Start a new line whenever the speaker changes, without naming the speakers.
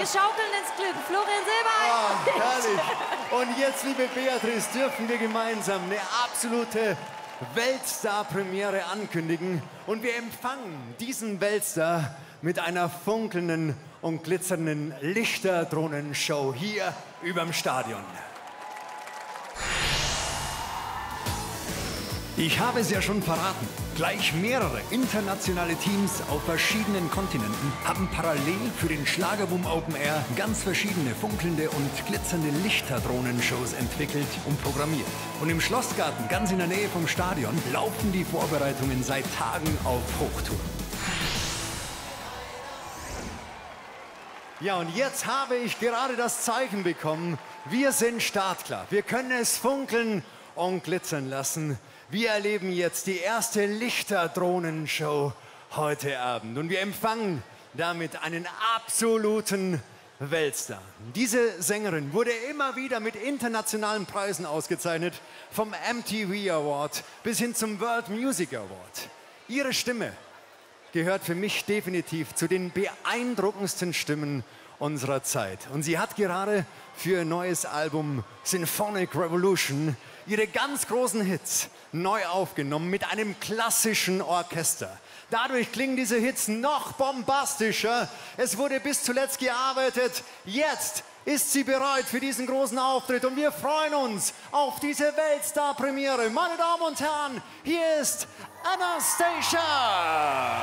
schaukeln ins Glück. Florian Silbereisen.
Ah, herrlich. Und jetzt, liebe Beatrice, dürfen wir gemeinsam eine absolute Weltstar-Premiere ankündigen. Und wir empfangen diesen Weltstar mit einer funkelnden und glitzernden Lichterdrohnenshow hier überm Stadion. Ich habe es ja schon verraten. Gleich mehrere internationale Teams auf verschiedenen Kontinenten haben parallel für den Schlagerboom Open Air ganz verschiedene funkelnde und glitzernde Lichterdrohnenshows entwickelt und programmiert. Und im Schlossgarten, ganz in der Nähe vom Stadion, laufen die Vorbereitungen seit Tagen auf Hochtouren. Ja, und jetzt habe ich gerade das Zeichen bekommen. Wir sind startklar. Wir können es funkeln und glitzern lassen. Wir erleben jetzt die erste Lichterdrohnenshow heute Abend. Und wir empfangen damit einen absoluten Weltstar. Diese Sängerin wurde immer wieder mit internationalen Preisen ausgezeichnet, vom MTV Award bis hin zum World Music Award. Ihre Stimme gehört für mich definitiv zu den beeindruckendsten Stimmen unserer Zeit. Und sie hat gerade für ihr neues Album Symphonic Revolution ihre ganz großen Hits neu aufgenommen mit einem klassischen Orchester. Dadurch klingen diese Hits noch bombastischer. Es wurde bis zuletzt gearbeitet. Jetzt ist sie bereit für diesen großen Auftritt und wir freuen uns auf diese Weltstar-Premiere. Meine Damen und Herren, hier ist Anastacia!